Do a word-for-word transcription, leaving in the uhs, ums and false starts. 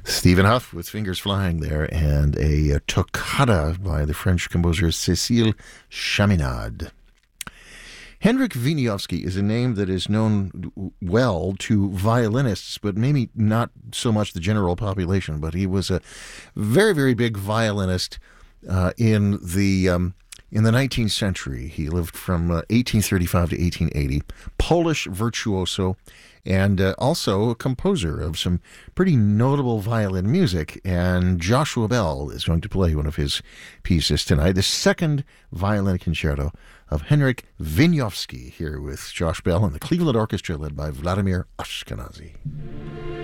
Stephen Huff with Fingers Flying there, and a, a toccata by the French composer Cécile Chaminade. Henryk Wieniawski is a name that is known well to violinists, but maybe not so much the general population. But he was a very, very big violinist uh, in the um, in the nineteenth century. He lived from uh, eighteen thirty-five to eighteen eighty. Polish virtuoso, and uh, also a composer of some pretty notable violin music. And Joshua Bell is going to play one of his pieces tonight, the second violin concerto of Henryk Wieniawski, here with Josh Bell and the Cleveland Orchestra led by Vladimir Ashkenazy.